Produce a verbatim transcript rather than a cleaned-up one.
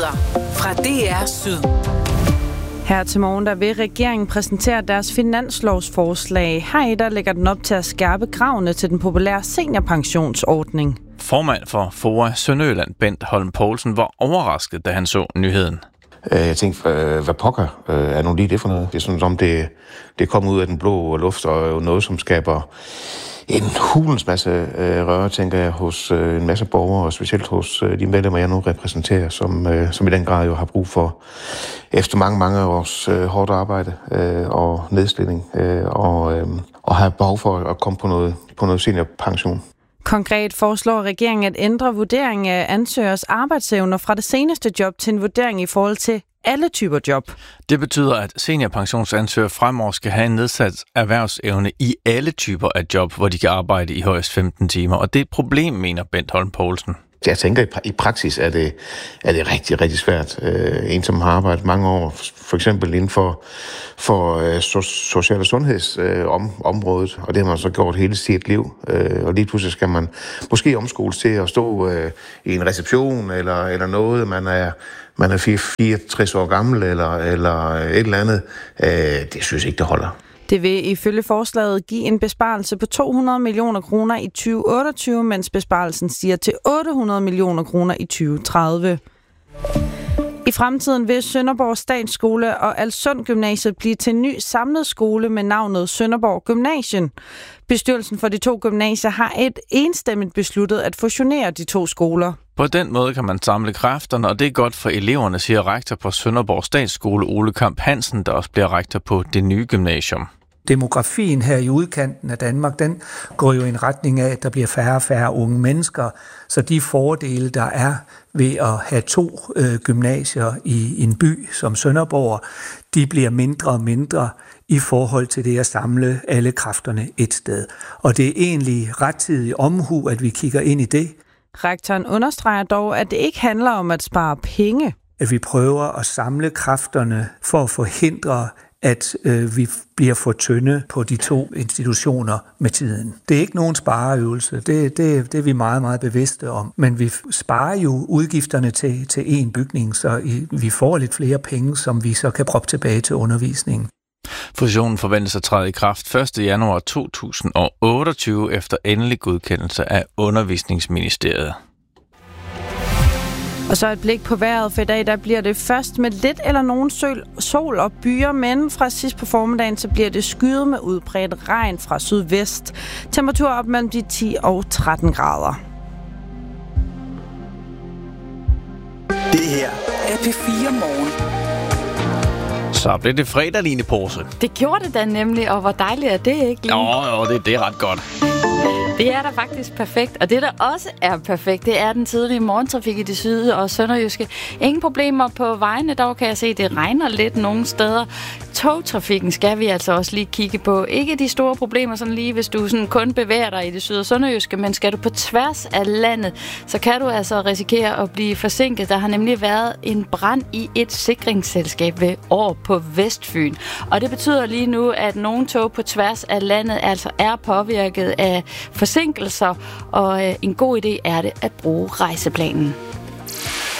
Nyheder fra D R Syd. Her til morgen der vil regeringen præsentere deres finanslovsforslag. Heri der lægger den op til at skærpe kravene til den populære seniorpensionsordning. Formand for FOA Sønderjylland, Bent Holm Poulsen, var overrasket, da han så nyheden. Jeg tænkte, hvad pokker er nu lige det for noget? Det er sådan, som det, det kommer ud af den blå luft, og noget, som skaber en hulens masse øh, røre, tænker jeg, hos øh, en masse borgere, og specielt hos øh, de medlemmer, jeg nu repræsenterer, som, øh, som i den grad jo har brug for, efter mange, mange års øh, hårdt arbejde øh, og nedslidning, øh, og, øh, og har behov for at komme på noget, på noget seniorpension. Konkret foreslår regeringen at ændre vurdering af ansøgers arbejdsevner fra det seneste job til en vurdering i forhold til alle typer job. Det betyder, at seniorpensionsansøgere fremover skal have en nedsat erhvervsevne i alle typer af job, hvor de kan arbejde i højst femten timer. Og det er et problem, mener Bent Holm Poulsen. Jeg tænker, at i praksis er det, er det rigtig, rigtig svært. Øh, en, som har arbejdet mange år, for eksempel inden for, for øh, so- social- og sundhedsområdet, øh, og det har man så gjort hele sit liv. Øh, og lige pludselig skal man måske omskoles til at stå øh, i en reception eller, eller noget. Man er, man er fireogtres år gammel eller, eller et eller andet. Øh, det synes jeg ikke, det holder. Det vil ifølge forslaget give en besparelse på to hundrede millioner kroner i tyve otteogtyve, mens besparelsen stiger til otte hundrede millioner kroner i tyve tredive. I fremtiden vil Sønderborg Statsskole og Alssund Gymnasiet blive til en ny samlet skole med navnet Sønderborg Gymnasien. Bestyrelsen for de to gymnasier har et enstemmigt besluttet at fusionere de to skoler. På den måde kan man samle kræfterne, og det er godt for eleverne, siger rektor på Sønderborg Statsskole Ole Kamp Hansen, der også bliver rektor på det nye gymnasium. Demografien her i udkanten af Danmark, den går jo i en retning af, at der bliver færre og færre unge mennesker. Så de fordele, der er ved at have to øh, gymnasier i en by som Sønderborg, de bliver mindre og mindre i forhold til det at samle alle kræfterne et sted. Og det er egentlig rettidig omhu, at vi kigger ind i det. Rektoren understreger dog, at det ikke handler om at spare penge. At vi prøver at samle kræfterne for at forhindre, at øh, vi bliver for tynde på de to institutioner med tiden. Det er ikke nogen spareøvelse, det, det, det er vi meget, meget bevidste om. Men vi sparer jo udgifterne til, til én bygning, så i, vi får lidt flere penge, som vi så kan proppe tilbage til undervisningen. Fusionen forventes at træde i kraft første januar to tusind og otteogtyve efter endelig godkendelse af Undervisningsministeriet. Og så et blik på vejret, for i dag der bliver det først med lidt eller nogen sol, sol og byer, men fra sidst på formiddagen så bliver det skyet med udbredt regn fra sydvest. Temperatur op mellem de ti og tretten grader. Det her er P fire Morgen. Så blev det fredag, Line Porse. Det gjorde det da nemlig, og hvor dejligt er det, ikke, Line? Jo, jo, det, det er ret godt. Det er da faktisk perfekt, og det der også er perfekt, det er den tidlige morgentrafik i det syd- og sønderjyske. Ingen problemer på vejene, dog kan jeg se, at det regner lidt nogle steder. Togtrafikken skal vi altså også lige kigge på. Ikke de store problemer sådan lige, hvis du sådan kun bevæger dig i det syd- og sønderjyske, men skal du på tværs af landet, så kan du altså risikere at blive forsinket. Der har nemlig været en brand i et sikringsselskab ved År på Vestfyn. Og det betyder lige nu, at nogle tog på tværs af landet altså er påvirket af forsinkelser, og øh, en god idé er det at bruge rejseplanen.